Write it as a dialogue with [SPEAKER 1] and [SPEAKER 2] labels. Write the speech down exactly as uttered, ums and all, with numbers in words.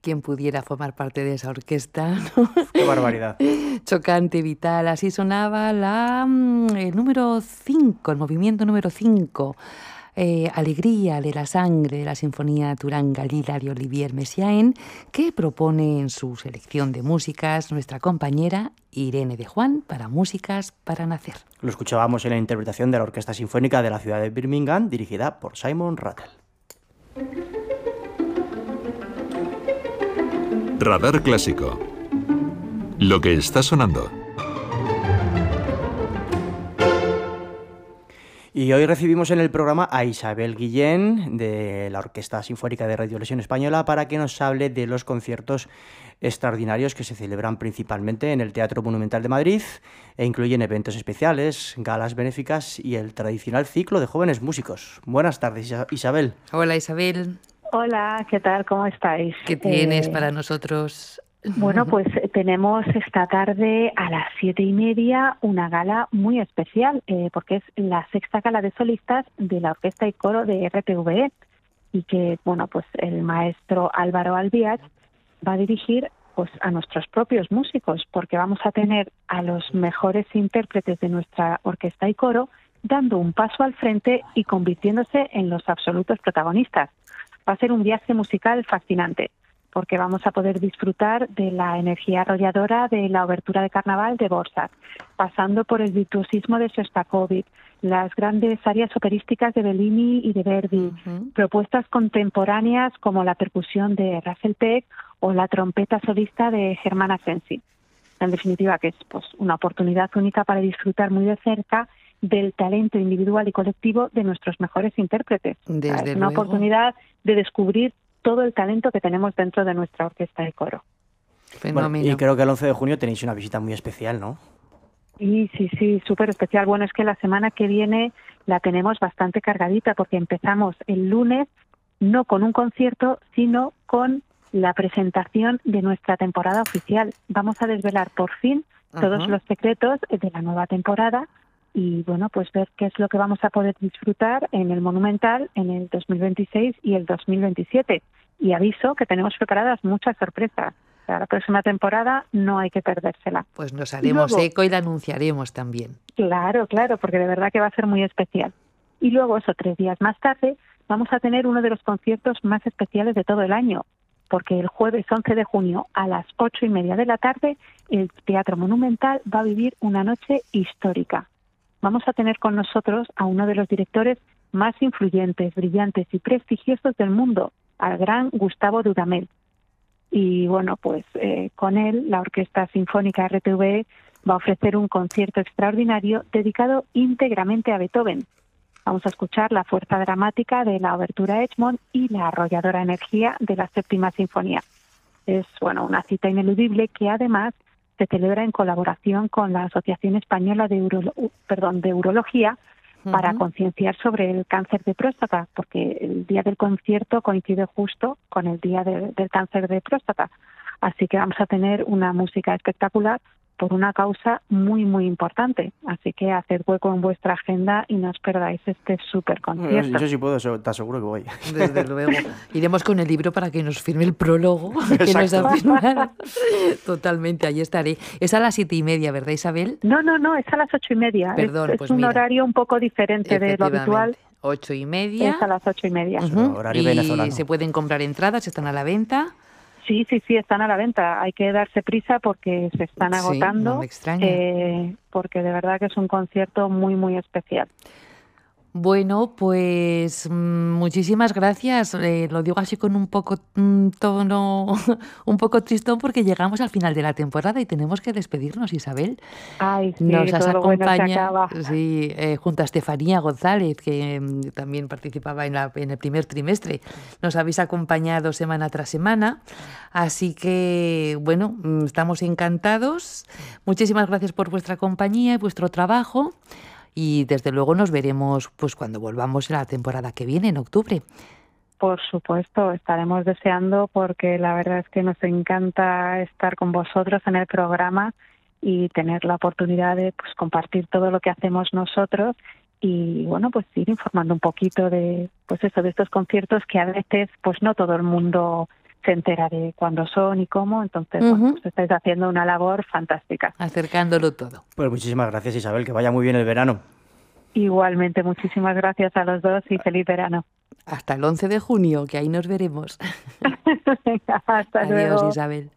[SPEAKER 1] quien pudiera formar parte de esa orquesta, ¿no?
[SPEAKER 2] ¡Qué barbaridad!
[SPEAKER 1] Chocante, vital. Así sonaba la, el número cinco, el movimiento número cinco. Eh, Alegría de la sangre de la Sinfonía Turán Galila de Olivier Messiaen, que propone en su selección de músicas nuestra compañera Irene de Juan para Músicas para Nacer.
[SPEAKER 2] Lo escuchábamos en la interpretación de la Orquesta Sinfónica de la ciudad de Birmingham, dirigida por Simon Rattle.
[SPEAKER 3] Radar Clásico. Lo que está sonando.
[SPEAKER 2] Y hoy recibimos en el programa a Isabel Guillén, de la Orquesta Sinfónica de Radiotelevision Española, para que nos hable de los conciertos extraordinarios que se celebran principalmente en el Teatro Monumental de Madrid e incluyen eventos especiales, galas benéficas y el tradicional ciclo de jóvenes músicos. Buenas tardes, Isabel.
[SPEAKER 1] Hola, Isabel.
[SPEAKER 4] Hola, ¿qué tal? ¿Cómo estáis?
[SPEAKER 1] ¿Qué tienes
[SPEAKER 4] eh...
[SPEAKER 1] para nosotros?
[SPEAKER 4] Bueno, pues tenemos esta tarde a las siete y media una gala muy especial, eh, porque es la sexta gala de solistas de la Orquesta y Coro de R T V E, y que, bueno, pues el maestro Álvaro Albiach va a dirigir pues a nuestros propios músicos, porque vamos a tener a los mejores intérpretes de nuestra Orquesta y Coro dando un paso al frente y convirtiéndose en los absolutos protagonistas. Va a ser un viaje musical fascinante, porque vamos a poder disfrutar de la energía arrolladora de la obertura de Carnaval de Dvořák, pasando por el virtuosismo de Shostakovich, las grandes áreas operísticas de Bellini y de Verdi, uh-huh. propuestas contemporáneas como la percusión de Russell Peck o la trompeta solista de Germán Asensi. En definitiva, que es pues una oportunidad única para disfrutar muy de cerca del talento individual y colectivo de nuestros mejores intérpretes.
[SPEAKER 1] Desde
[SPEAKER 4] o sea, es
[SPEAKER 1] luego.
[SPEAKER 4] una oportunidad de descubrir todo el talento que tenemos dentro de nuestra orquesta de coro.
[SPEAKER 2] Bueno, y creo que el once de junio tenéis una visita muy especial, ¿no?
[SPEAKER 4] Sí, sí, sí, súper especial. Bueno, es que la semana que viene la tenemos bastante cargadita, porque empezamos el lunes no con un concierto, sino con la presentación de nuestra temporada oficial. Vamos a desvelar por fin todos uh-huh. los secretos de la nueva temporada y, bueno, pues ver qué es lo que vamos a poder disfrutar en el Monumental en el dos mil veintiséis y el dos mil veintisiete. Y aviso que tenemos preparadas muchas sorpresas. O sea, la próxima temporada no hay que perdérsela.
[SPEAKER 1] Pues nos haremos luego, eco y la anunciaremos también.
[SPEAKER 4] Claro, claro, porque de verdad que va a ser muy especial. Y luego, eso, tres días más tarde, vamos a tener uno de los conciertos más especiales de todo el año, porque el jueves once de junio a las ocho y media de la tarde el Teatro Monumental va a vivir una noche histórica. Vamos a tener con nosotros a uno de los directores más influyentes, brillantes y prestigiosos del mundo, al gran Gustavo Dudamel. Y bueno, pues eh, con él la Orquesta Sinfónica R T V E va a ofrecer un concierto extraordinario dedicado íntegramente a Beethoven. Vamos a escuchar la fuerza dramática de la obertura Edmond y la arrolladora energía de la séptima sinfonía. Es bueno una cita ineludible que además se celebra en colaboración con la Asociación Española de, Uro, perdón, de Urología para uh-huh. concienciar sobre el cáncer de próstata, porque el día del concierto coincide justo con el día de, del cáncer de próstata. Así que vamos a tener una música espectacular por una causa muy, muy importante. Así que haced hueco en vuestra agenda y no os perdáis este súper concierto.
[SPEAKER 2] Yo, yo sí puedo, te aseguro que voy.
[SPEAKER 1] Desde luego. Iremos con el libro para que nos firme el prólogo. Que nos ha firmado. Totalmente, ahí estaré. Es a las siete y media, ¿verdad, Isabel?
[SPEAKER 4] No, no, no, es a las ocho y media.
[SPEAKER 1] Perdón,
[SPEAKER 4] es,
[SPEAKER 1] pues
[SPEAKER 4] es un
[SPEAKER 1] mira,
[SPEAKER 4] horario un poco diferente de lo habitual.
[SPEAKER 1] Ocho y media.
[SPEAKER 4] Es a las ocho y media.
[SPEAKER 1] Uh-huh.
[SPEAKER 2] Horario
[SPEAKER 1] y
[SPEAKER 2] venezolano.
[SPEAKER 1] Se pueden comprar entradas, están a la venta.
[SPEAKER 4] Sí, sí, sí, están a la venta. Hay que darse prisa porque se están agotando.
[SPEAKER 1] Sí, no me extraña.
[SPEAKER 4] Eh, porque de verdad que es un concierto muy, muy especial.
[SPEAKER 1] Bueno, pues muchísimas gracias. Eh, lo digo así con un poco un tono un poco tristón porque llegamos al final de la temporada y tenemos que despedirnos, Isabel.
[SPEAKER 4] Ay, sí,
[SPEAKER 1] nos has
[SPEAKER 4] todo
[SPEAKER 1] acompañado
[SPEAKER 4] bueno
[SPEAKER 1] sí, eh, junto a Estefanía González, que eh, también participaba en, la, en el primer trimestre. Nos habéis acompañado semana tras semana, así que bueno, estamos encantados. Muchísimas gracias por vuestra compañía y vuestro trabajo. Y desde luego nos veremos pues cuando volvamos la temporada que viene, en octubre.
[SPEAKER 4] Por supuesto, estaremos deseando porque la verdad es que nos encanta estar con vosotros en el programa y tener la oportunidad de pues compartir todo lo que hacemos nosotros y bueno, pues ir informando un poquito de pues eso, de estos conciertos que a veces pues no todo el mundo se entera de cuándo son y cómo, entonces
[SPEAKER 1] Uh-huh.
[SPEAKER 4] bueno, pues estáis haciendo una labor fantástica.
[SPEAKER 1] Acercándolo todo.
[SPEAKER 2] Pues muchísimas gracias, Isabel, que vaya muy bien el verano.
[SPEAKER 4] Igualmente, muchísimas gracias a los dos y feliz verano.
[SPEAKER 1] Hasta el once de junio, que ahí nos veremos.
[SPEAKER 4] Venga, hasta
[SPEAKER 1] Adiós,
[SPEAKER 4] luego.
[SPEAKER 1] Isabel.